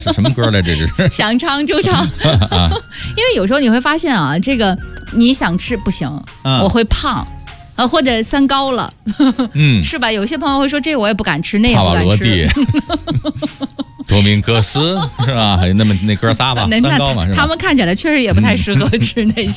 是什么歌来？这是想唱就唱。因为有时候你会发现啊，这个你想吃不行，我会胖。或者三高了，是吧？有些朋友会说，这我也不敢吃，那也不敢吃。 多明戈斯是吧？那哥仨吧，三高嘛，是吧？ 他们看起来确实也不太适合吃那些。